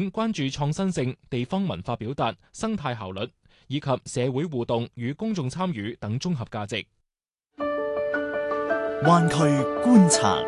展關注創新性、地方文化表達、生態效率以及社會互動與公眾參與等綜合價值。 灣區觀察，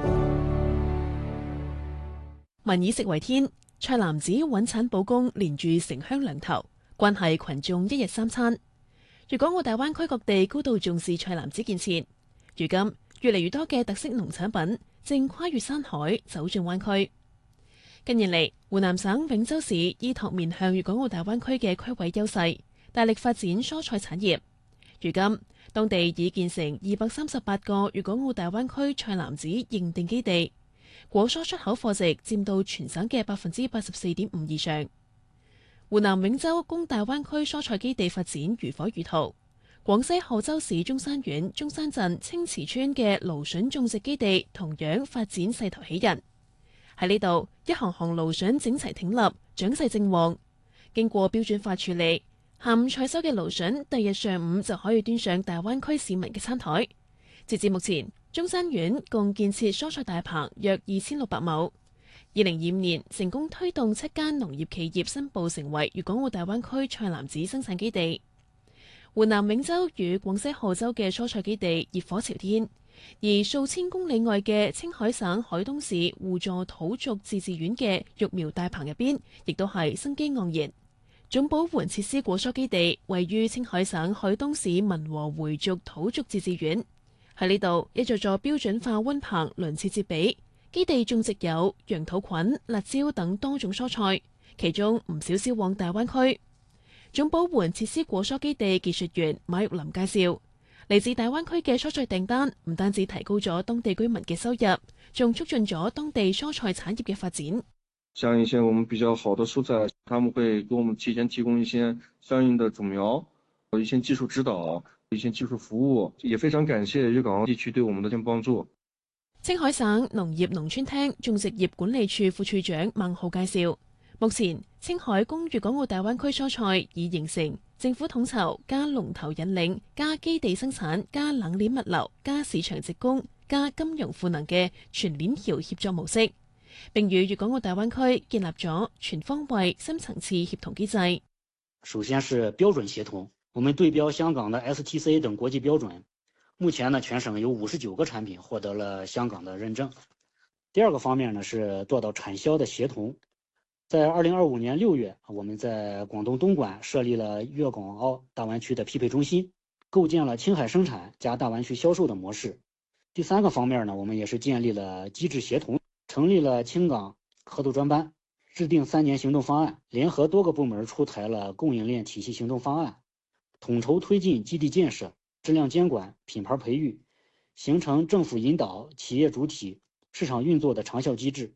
民以食為天，菜籃子穩產保供，連住城鄉兩頭，關係群眾一日三餐。粵港澳大灣區各地高度重視菜籃子建設，如今越嚟越多嘅特色農產品正跨越山海走進灣區。近年嚟，湖南省永州市依託面向粵港澳大灣區嘅區位優勢，大力發展蔬菜產業。如今，當地已建成238個粵港澳大灣區菜籃子認定基地，果蔬出口貨值佔到全省嘅84.5%以上。湖南永州供大灣區蔬菜基地發展如火如荼，廣西賀州市中山縣中山鎮青池村嘅蘆筍種植基地同樣發展勢頭喜人。喺呢度，一行行蘆筍整齊挺立，長勢正旺。經過標準化處理，下午採收嘅蘆筍，第日上午就可以端上大灣區市民嘅餐台。截至目前，中山縣共建設蔬菜大棚約2600畝。2025年成功推動7間農業企業申報成為粵港澳大灣區菜籃子生產基地。湖南永州與廣西賀州嘅蔬菜基地熱火朝天，而數千公里外嘅青海省海東市互助土族自治縣嘅育苗大棚入邊，亦都係生機盎然。總保援設施果蔬基地位於青海省海東市民和回族土族自治縣，喺呢度一座座標準化溫棚鄰設接比。基地種植有楊土菌、辣椒等多種蔬菜，其中唔少銷往大灣區。總保援設施果蔬基地技術員馬玉林介紹，嚟自大灣區嘅蔬菜訂單唔單止提高咗當地居民嘅收入，仲促進咗當地蔬菜產業嘅發展。 像一些我們比較好的蔬菜，他們會給我們提前提供一些相應的種苗、一些技術指導、一些技術服務，也非常感謝粵港澳地區對我們的幫助。 青海省農業農村廳種植業管理處副處長孟浩介紹，目前青海供粵港澳大灣區蔬菜已形成政府統籌加龍頭引領加基地生產加冷鏈物流加市場直供加金融賦能嘅全鏈條協作模式，並與粵港澳大灣區建立咗全方位深層次協同機制。 首先是標準協同，我們對標香港的 STC 等國際標準。目前呢，全省有59個產品獲得了香港的認證。第二個方面呢，是做到產銷的協同。在2025年6月，我們在廣東東莞設立了粵港澳大灣區的匹配中心，構建了青海生產加大灣區銷售的模式。第三個方面呢，我們也是建立了機制協同，成立了青港合作專班，制定3年行動方案，聯合多個部門出台了供應鏈體系行動方案，統籌推進基地建設、質量監管、品牌培育，形成政府引導、企業主體、市場運作的長效機制。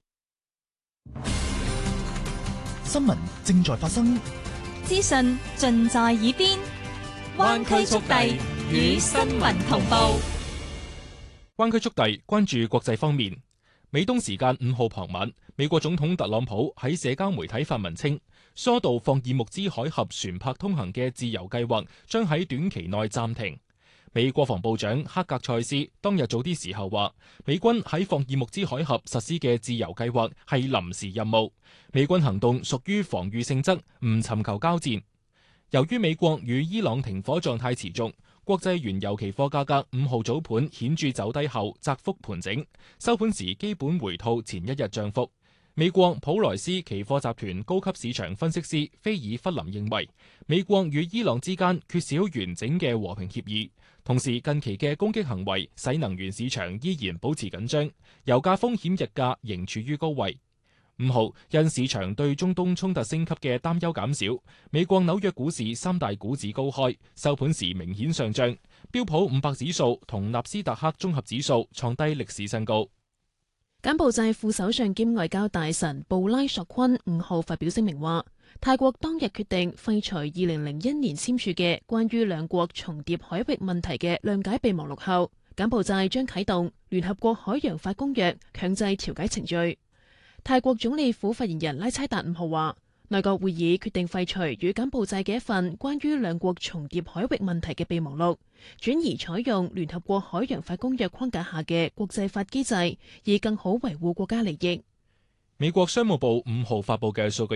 新聞正在發生， 資訊盡在耳邊，灣區速遞與新聞同步。 灣區速遞關注國際方面。美東時間5號傍晚，美國總統特朗普喺社交媒體發文稱，疏導霍爾木茲海峽船舶通行嘅自由計劃將喺短期內暫停。美國防部長克格塞斯當日早啲時候話，美軍喺霍爾木茲海峽實施嘅自由計劃係臨時任務，美軍行動屬於防禦性質，唔尋求交戰。由於美國與伊朗停火狀態持續，國際原油期貨價格5號早盤顯著走低後窄幅盤整，收盤時基本回吐前一日漲幅。美國普萊斯期貨集團高級市場分析師菲爾弗林認為，美國與伊朗之間缺少完整嘅和平協議，同時近期嘅攻擊行為使能源市場依然保持緊張，油價風險日價仍處於高位。5號因市場對中東衝突升級嘅擔憂減少，美國紐約股市3大股指高開，收盤時明顯上漲，標普500指數同納斯達克綜合指數創低歷史新高。 柬埔寨副首相兼外交大臣布拉索昆5號發表聲明話，泰國當日決定廢除2001年簽署嘅關於兩國重疊海域問題嘅諒解備忘錄後，柬埔寨將啟動聯合國海洋法公約強制調解程序。泰國總理府發言人拉差達5號話，內閣會議決定廢除與柬埔寨嘅一份關於兩國重疊海域問題嘅備忘錄，轉而採用聯合國海洋法公約框架下嘅國際法機制，以更好維護國家利益。 美國商務部5號發布嘅數據